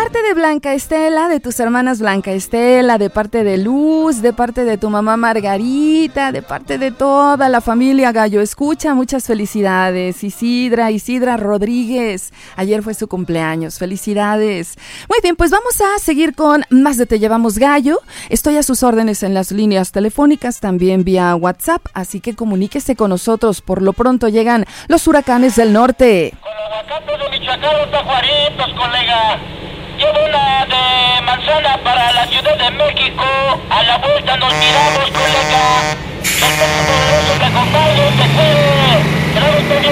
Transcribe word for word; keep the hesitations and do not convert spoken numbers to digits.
parte de Blanca Estela, de tus hermanas Blanca Estela, de parte de Luz, de parte de tu mamá Margarita, de parte de toda la familia Gallo Escucha, muchas felicidades. Isidra, Isidra Rodríguez, ayer fue su cumpleaños, felicidades. Muy bien, pues vamos a seguir con más de Te Llevamos Gallo. Estoy a sus órdenes en las líneas telefónicas, también vía WhatsApp, así que comuníquese con nosotros. Por lo pronto llegan los huracanes del norte. Con los aguacates de Michoacán, los tajuaritos, colega. Llevo una de manzana para la Ciudad de México. A la vuelta nos miramos, colega. Los poderosos me acompañan, te quiere. Bravo,